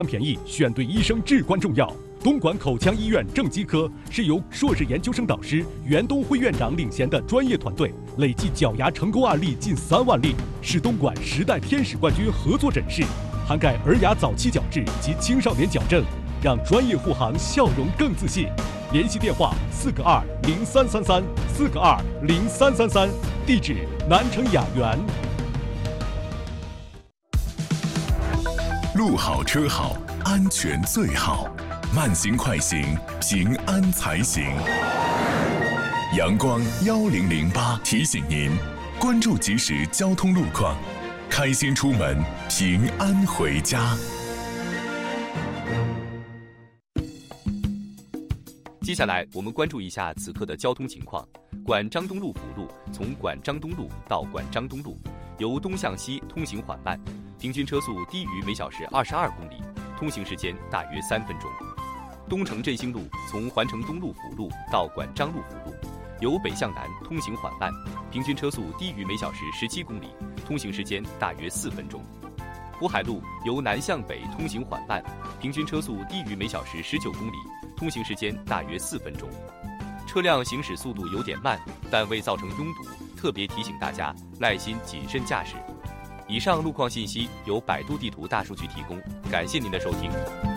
便宜，选对医生至关重要。东莞口腔医院正畸科是由硕士研究生导师袁东辉院长领衔的专业团队，累计矫牙成功案例近3万例，是东莞10代天使冠军合作诊室，涵盖儿牙早期矫治及青少年矫正，让专业护航笑容更自信。联系电话4个20333，4个20333，地址南城雅园。 路好车好，安全最好。慢行快行，平安才行。阳光1008提醒您，关注即时交通路况，开心出门，平安回家。 接下来我们关注一下此刻的交通情况。管张东路辅路从管张东路到管张东路，由东向西通行缓慢，平均车速低于每小时22公里，通行时间大约3分钟。东城振兴路从环城东路辅路到管张路辅路，由北向南通行缓慢，平均车速低于每小时17公里，通行时间大约4分钟。渤海路由南向北通行缓慢，平均车速低于每小时19公里，通行时间大约4分钟。车辆行驶速度有点慢，但未造成拥堵，特别提醒大家耐心谨慎驾驶。以上路况信息由百度地图大数据提供，感谢您的收听。